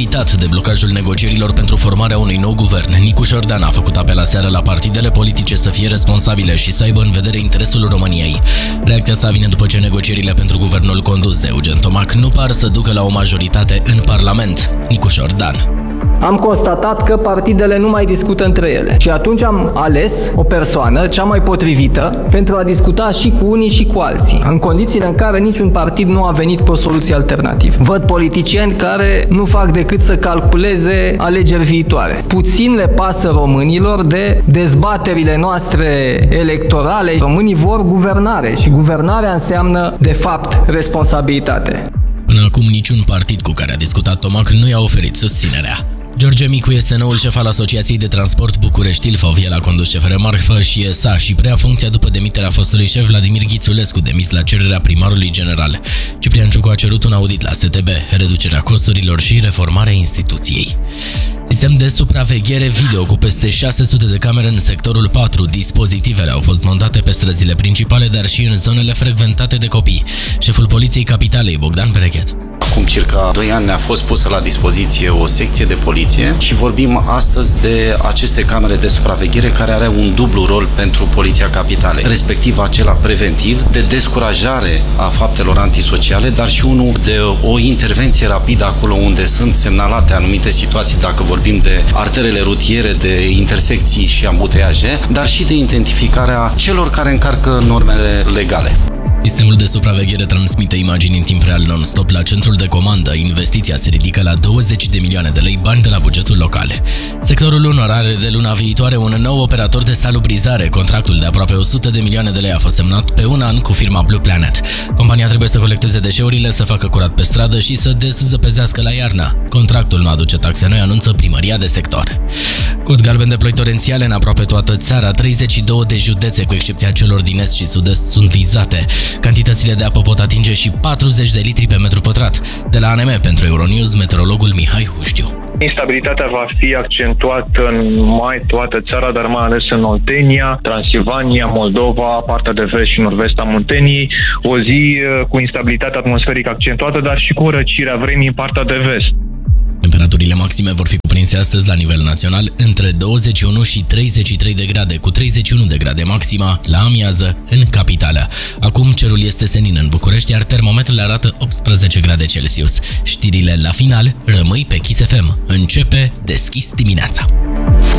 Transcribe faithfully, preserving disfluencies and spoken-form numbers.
iritat de blocajul negocierilor pentru formarea unui nou guvern, Nicu Șordan a făcut apel aseară la partidele politice să fie responsabile și să aibă în vedere interesul României. Reacția sa vine după ce negocierile pentru guvernul condus de Eugen Tomac nu par să ducă la o majoritate în Parlament. Nicu Șordan: am constatat că partidele nu mai discută între ele și atunci am ales o persoană, cea mai potrivită, pentru a discuta și cu unii și cu alții, în condițiile în care niciun partid nu a venit pe o soluție alternativă. Văd politicieni care nu fac decât să calculeze alegeri viitoare. Puțin le pasă românilor de dezbaterile noastre electorale. Românii vor guvernare și guvernarea înseamnă, de fapt, responsabilitate. Până acum, niciun partid cu care a discutat Tomac nu i-a oferit susținerea. George Micu este noul șef al Asociației de Transport București-Ilfov. El a condus C F R Marfă și E S A și preia funcția după demiterea fostului șef Vladimir Ghițulescu, demis la cererea primarului general. Ciprian Ciucu a cerut un audit la S T B, reducerea costurilor și reformarea instituției. Sistem de supraveghere video cu peste șase sute de camere în sectorul patru. Dispozitivele au fost montate pe străzile principale, dar și în zonele frecventate de copii. Șeful Poliției Capitalei, Bogdan Berechet: acum circa doi ani ne-a fost pusă la dispoziție o secție de poliție și vorbim astăzi de aceste camere de supraveghere care are un dublu rol pentru Poliția Capitalei, respectiv acela preventiv, de descurajare a faptelor antisociale, dar și unul de o intervenție rapidă acolo unde sunt semnalate anumite situații, dacă vorbim de arterele rutiere, de intersecții și ambuteiaje, dar și de identificarea celor care încarcă normele legale. Sistemul de supraveghere transmite imagini în timp real non-stop la centrul de comandă. Investiția se ridică la douăzeci de milioane de lei, bani de la bugetul local. Sectorul unu are de luna viitoare un nou operator de salubrizare. Contractul de aproape o sută de milioane de lei a fost semnat pe un an cu firma Blue Planet. Compania trebuie să colecteze deșeurile, să facă curat pe stradă și să dezăpezească la iarnă. Contractul nu aduce taxe noi, anunță primăria de sector. Cod galben de ploi torențiale în aproape toată țara. treizeci și două de județe, cu excepția celor din est și sud-est, sunt vizate. Cantitățile de apă pot atinge și patruzeci de litri pe metru pătrat. De la A N M pentru Euronews, meteorologul Mihai Huștiu: instabilitatea va fi accentuată în mai toată țara, dar mai ales în Oltenia, Transilvania, Moldova, partea de vest și nord-vest a Munteniei. O zi cu instabilitate atmosferică accentuată, dar și cu o răcire a vremii în partea de vest. Temperaturile maxime vor fi cuprinse astăzi la nivel național între douăzeci și unu și treizeci și trei de grade, cu treizeci și unu de grade maxima la amiază în capitală. Acum cerul este senin în București, iar termometrele arată optsprezece grade Celsius. Știrile la final, rămâi pe Kiss F M. Începe Deschis dimineața.